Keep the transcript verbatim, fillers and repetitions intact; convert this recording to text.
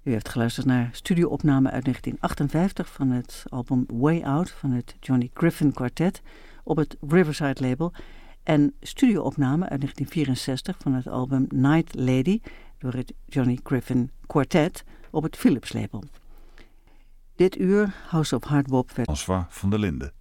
U heeft geluisterd naar studioopname uit negentien achtenvijftig van het album Way Out van het Johnny Griffin Quartet op het Riverside label en studioopname uit negentien vierenzestig van het album Night Lady door het Johnny Griffin Quartet op het Philips label. Dit uur House of Hard Bop werd François van der Linden.